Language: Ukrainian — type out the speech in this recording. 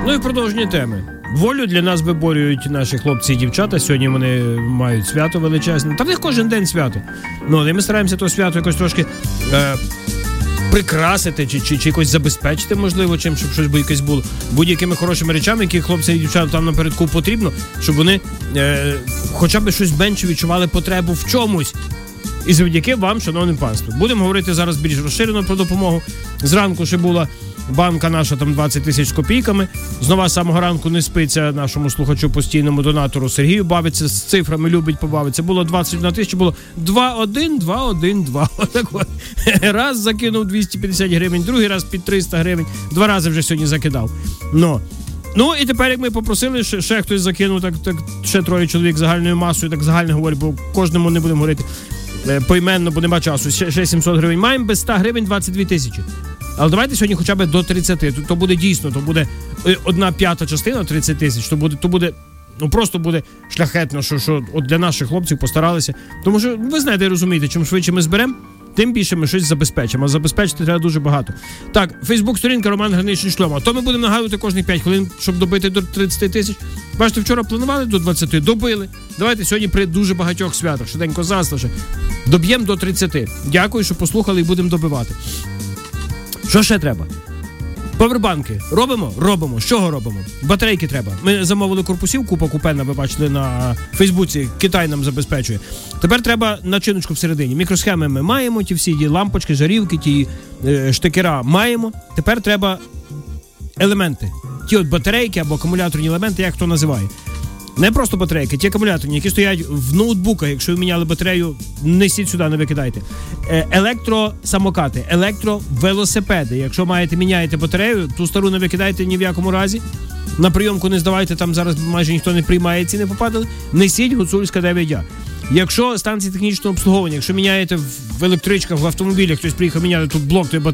Ну і продовження теми. Волю для нас виборюють наші хлопці і дівчата. Сьогодні вони мають свято величезне. Та в них кожен день свято. Ну, але ми стараємося то свято якось трошки прикрасити чи якось забезпечити, можливо, чим, щоб щось би якесь було. Будь-якими хорошими речами, які хлопці і дівчата там напередку потрібно, щоб вони хоча б щось менше відчували потребу в чомусь. І завдяки вам, шановне панство. Будемо говорити зараз більш розширено про допомогу. Зранку ще була банка наша, там 20 тисяч з копійками. Знову з самого ранку не спиться нашому слухачу, постійному донатору Сергію. Бавиться з цифрами, любить побавитися. Було 21 тисяча, було 2-1, 2-1, 2. Отак от. Раз закинув 250 гривень, другий раз під 300 гривень. 2 рази вже сьогодні закидав. Ну, і тепер, як ми попросили, ще хтось закинув, так ще 3 чоловік загальною масою, так загально говорять, бо кожному не будемо говорити поіменно, бо нема часу. Ще 700 гривень маємо, без 100 гривень 22 тисячі. Але давайте сьогодні хоча б до 30. То буде дійсно, то буде 1/5 частина 30 тисяч. То буде, ну просто буде шляхетно, що от для наших хлопців постаралися. Тому що, ви знаєте і розумієте, чим швидше ми зберемо, тим більше ми щось забезпечимо. А забезпечити треба дуже багато. Так, Фейсбук-сторінка Роман Граничний Шльом. А то ми будемо нагадувати кожні 5 хвилин, щоб добити до 30 тисяч. Бачите, вчора планували до 20, добили. Давайте сьогодні при дуже багатьох святах, швиденько заслаже, доб'ємо до 30. Дякую, що послухали і будемо добивати. Що ще треба? Павербанки. Робимо? Робимо. З чого робимо? Батарейки треба. Ми замовили корпусів, купа купенна, ви бачили на Фейсбуці, Китай нам забезпечує. Тепер треба начиночку всередині. Мікросхеми ми маємо, ті всі лампочки, жарівки, ті штекера маємо. Тепер треба елементи. Ті от батарейки або акумуляторні елементи, як хто називає. Не просто батарейки, ті акумуляторні, які стоять в ноутбуках. Якщо ви міняли батарею, несіть сюди, не викидайте. Електросамокати, електровелосипеди. Якщо міняєте батарею, ту стару не викидайте ні в якому разі. На прийомку не здавайте, там зараз майже ніхто не приймає, ціни попадали. Несіть, Гуцульська 9А. Якщо станції технічного обслуговування, якщо міняєте в електричках, в автомобілях, хтось приїхав міняти тут блок,